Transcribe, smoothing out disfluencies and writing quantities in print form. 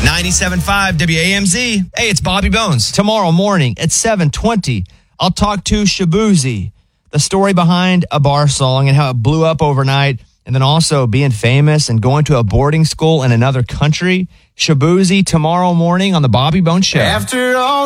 97.5 WAMZ. Hey, it's Bobby Bones. Tomorrow morning at 7:20, I'll talk to Shaboozey, the story behind a bar song and how it blew up overnight, and then also being famous and going to a boarding school in another country. Shaboozey tomorrow morning on the Bobby Bones Show. After all